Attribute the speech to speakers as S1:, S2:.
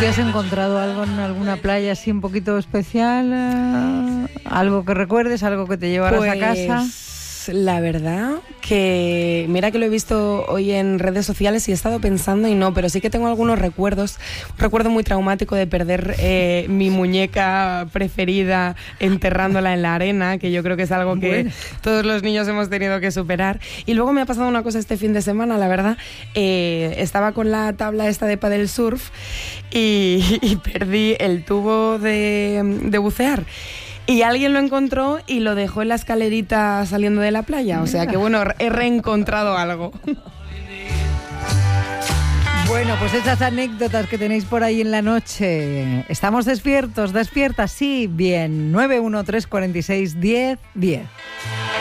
S1: si has encontrado algo en alguna playa así un poquito especial, algo que recuerdes, algo que te llevaras a casa.
S2: La verdad que mira que lo he visto hoy en redes sociales y he estado pensando y no, pero sí que tengo algunos recuerdos. Un recuerdo muy traumático de perder mi muñeca preferida enterrándola en la arena, que yo creo que es algo que todos los niños hemos tenido que superar. Y luego me ha pasado una cosa este fin de semana, la verdad. Estaba con la tabla esta de paddle surf y perdí el tubo de bucear. Y alguien lo encontró y lo dejó en la escalerita saliendo de la playa. O sea que bueno, he reencontrado algo.
S1: Bueno, pues esas anécdotas que tenéis por ahí en la noche. ¿Estamos despiertos? ¿Despiertas? Sí, bien. 913461010.